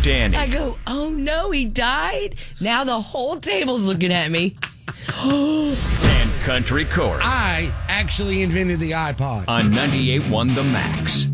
Danny. I go, oh no, he died? Now the whole table's looking at me. And Country Corey. I actually invented the iPod. On 98.1 The Max.